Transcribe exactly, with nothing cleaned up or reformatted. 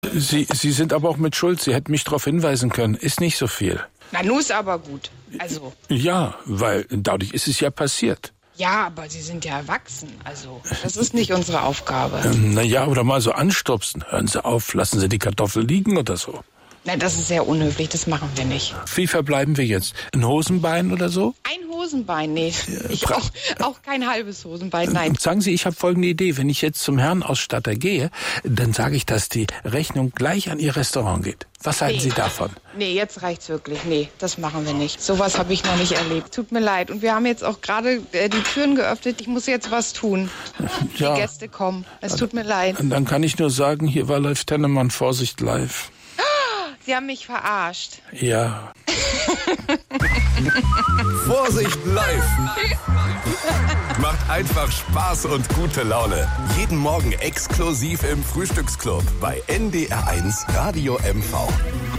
Sie, Sie sind aber auch mit Schuld. Sie hätten mich darauf hinweisen können. Ist nicht so viel. Na, nun ist aber gut. Also. Ja, weil dadurch ist es ja passiert. Ja, aber Sie sind ja erwachsen. Also, das ist nicht unsere Aufgabe. Ähm, na ja, oder mal so anstupsen. Hören Sie auf, lassen Sie die Kartoffel liegen oder so. Nein, das ist sehr unhöflich, das machen wir nicht. Wie verbleiben wir jetzt? Ein Hosenbein oder so? Ein Hosenbein, nee. Ich auch, auch kein halbes Hosenbein, nein. Sagen Sie, ich habe folgende Idee. Wenn ich jetzt zum Herrenausstatter gehe, dann sage ich, dass die Rechnung gleich an Ihr Restaurant geht. Was halten Nee. Sie davon? Nee, jetzt reicht's wirklich. Nee, das machen wir nicht. Sowas habe ich noch nicht erlebt. Tut mir leid. Und wir haben jetzt auch gerade äh, die Türen geöffnet. Ich muss jetzt was tun. Ja. Die Gäste kommen. Es tut mir leid. Und dann kann ich nur sagen, hier war Live Tennemann, Vorsicht live. Sie haben mich verarscht. Ja. Vorsicht live. Macht einfach Spaß und gute Laune. Jeden Morgen exklusiv im Frühstücksclub bei N D R eins Radio M V.